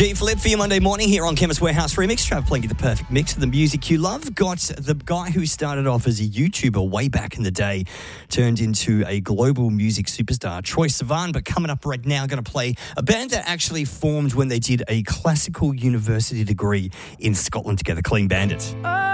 G Flip for your Monday morning here on Chemist Warehouse Remix. Trav playing you the perfect mix of the music you love. Got the guy who started off as a YouTuber way back in the day, turned into a global music superstar, Troye Sivan. But coming up right now, going to play a band that actually formed when they did a classical university degree in Scotland together, Clean Bandit.